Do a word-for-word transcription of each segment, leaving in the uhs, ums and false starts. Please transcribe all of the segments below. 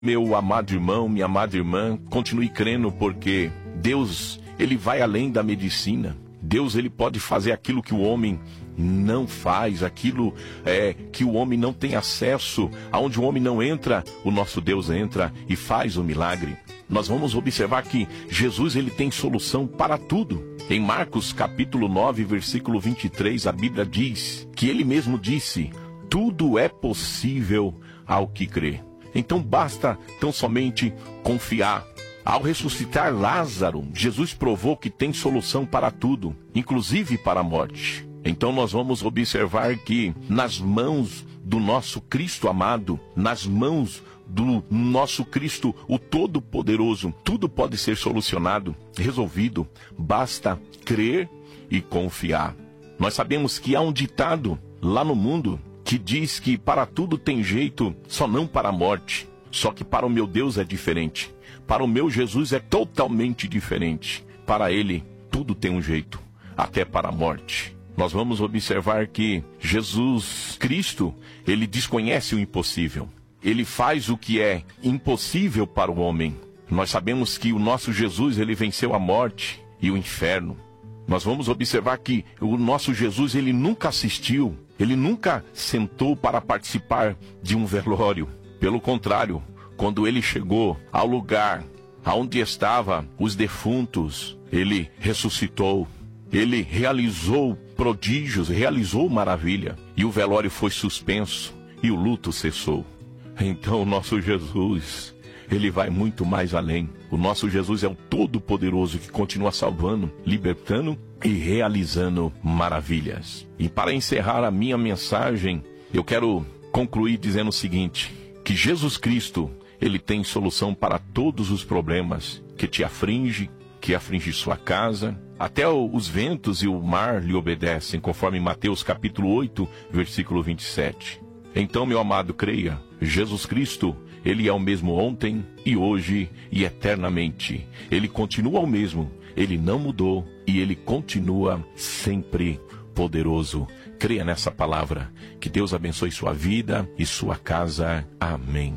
Meu amado irmão, minha amada irmã, continue crendo, porque Deus, Ele vai além da medicina. Deus, Ele pode fazer aquilo que o homem não faz, aquilo é, que o homem não tem acesso, aonde o homem não entra, o nosso Deus entra e faz o milagre. Nós vamos observar que Jesus, Ele tem solução para tudo. Em Marcos capítulo nove, versículo vinte e três, a Bíblia diz que Ele mesmo disse: tudo é possível ao que crê. Então basta tão somente confiar. Ao ressuscitar Lázaro, Jesus provou que tem solução para tudo, inclusive para a morte. Então nós vamos observar que nas mãos do nosso Cristo amado, nas mãos do nosso Cristo, o Todo-Poderoso, tudo pode ser solucionado, resolvido. Basta crer e confiar. Nós sabemos que há um ditado lá no mundo que diz que para tudo tem jeito, só não para a morte. Só que para o meu Deus é diferente. Para o meu Jesus é totalmente diferente. Para Ele, tudo tem um jeito, até para a morte. Nós vamos observar que Jesus Cristo, Ele desconhece o impossível. Ele faz o que é impossível para o homem. Nós sabemos que o nosso Jesus, Ele venceu a morte e o inferno. Nós vamos observar que o nosso Jesus, Ele nunca assistiu, Ele nunca sentou para participar de um velório. Pelo contrário, quando Ele chegou ao lugar onde estavam os defuntos, Ele ressuscitou. Ele realizou prodígios, realizou maravilha. E o velório foi suspenso e o luto cessou. Então o nosso Jesus, Ele vai muito mais além. O nosso Jesus é o Todo-Poderoso que continua salvando, libertando e realizando maravilhas. E para encerrar a minha mensagem, eu quero concluir dizendo o seguinte: que Jesus Cristo, Ele tem solução para todos os problemas que te aflige, que aflige sua casa. Até os ventos e o mar lhe obedecem, conforme Mateus capítulo oito, versículo vinte e sete. Então, meu amado, creia, Jesus Cristo, Ele é o mesmo ontem e hoje e eternamente. Ele continua o mesmo, Ele não mudou e Ele continua sempre poderoso. Creia nessa palavra. Que Deus abençoe sua vida e sua casa. Amém.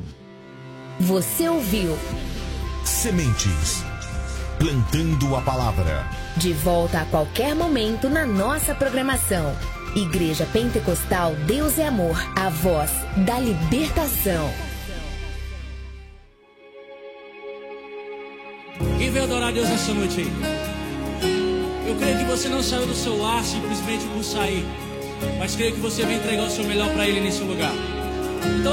Você ouviu Sementes, plantando a palavra. De volta a qualquer momento na nossa programação. Igreja Pentecostal Deus é Amor, a voz da libertação. Quem veio adorar a Deus nessa noite aí? Eu creio que você não saiu do seu lar simplesmente por sair, mas creio que você veio entregar o seu melhor para Ele nesse lugar. Então